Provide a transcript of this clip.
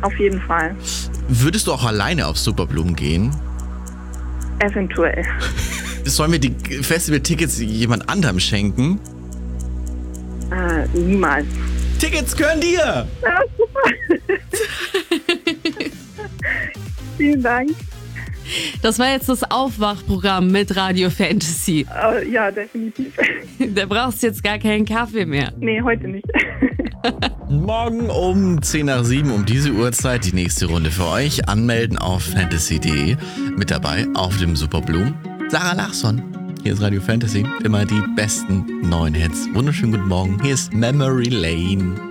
auf jeden Fall. Würdest du auch alleine auf Superblumen gehen? Eventuell. Sollen wir die Festival-Tickets jemand anderem schenken? Niemals. Tickets gehören dir! Ja, super. Vielen Dank. Das war jetzt das Aufwachprogramm mit Radio Fantasy. Ja, definitiv. Da brauchst du jetzt gar keinen Kaffee mehr. Nee, heute nicht. Morgen um 10 nach 7 um diese Uhrzeit die nächste Runde für euch. Anmelden auf fantasy.de. Mit dabei auf dem Superblumen Sarah Larsson. Hier ist Radio Fantasy. Immer die besten neuen Hits. Wunderschönen guten Morgen. Hier ist Memory Lane.